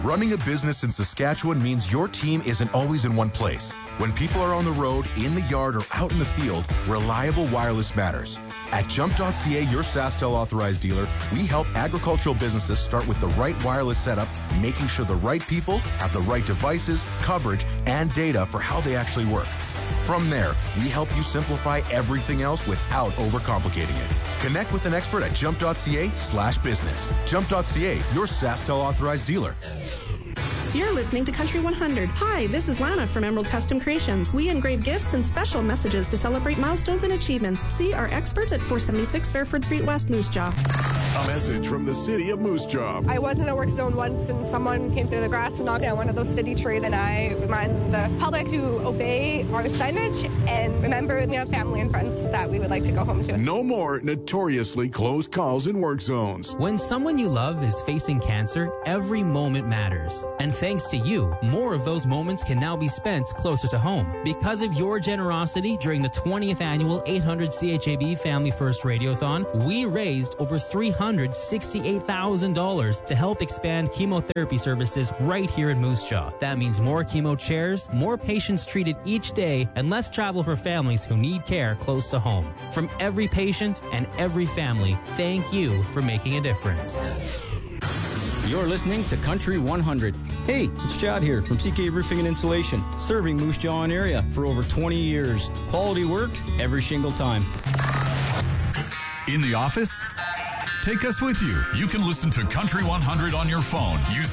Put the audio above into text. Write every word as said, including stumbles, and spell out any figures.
Running a business in Saskatchewan means your team isn't always in one place. When people are on the road, in the yard, or out in the field, reliable wireless matters. At jump dot c a, your SaskTel authorized dealer, we help agricultural businesses start with the right wireless setup, making sure the right people have the right devices, coverage, and data for how they actually work. From there, we help you simplify everything else without overcomplicating it. Connect with an expert at jump dot c a slash business. jump dot c a, your SaskTel authorized dealer. You're listening to Country one hundred. Hi, this is Lana from Emerald Custom Creations. We engrave gifts and special messages to celebrate milestones and achievements. See our experts at four seventy-six Fairford Street West, Moose Jaw. A message from the city of Moose Jaw. I was in a work zone once and someone came through the grass and knocked down one of those city trees, and I remind the public to obey our signage and remember we have family and friends that we would like to go home to. No more notoriously close calls in work zones. When someone you love is facing cancer, every moment matters. And thanks to you, more of those moments can now be spent closer to home. Because of your generosity during the twentieth annual eight hundred C H A B Family First Radiothon, we raised over three hundred sixty-eight thousand dollars to help expand chemotherapy services right here in Moose Jaw. That means more chemo chairs, more patients treated each day, and less travel for families who need care close to home. From every patient and every family, thank you for making a difference. You're listening to Country one hundred. Hey, it's Chad here from C K Roofing and Insulation, serving Moose Jaw area for over twenty years. Quality work every single time. In the office? Take us with you. You can listen to Country one hundred on your phone. Use